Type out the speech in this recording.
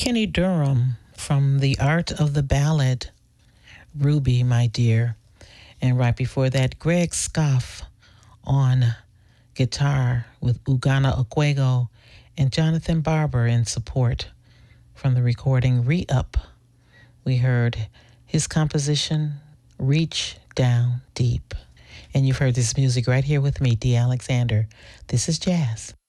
Kenny Durham from The Art of the Ballad, Ruby, My Dear. And right before that, Greg Scoff on guitar with Ugana Okwego and Jonathan Barber in support from the recording Re-Up. We heard his composition, Reach Down Deep. And you've heard this music right here with me, Dee Alexander. This is Jazz.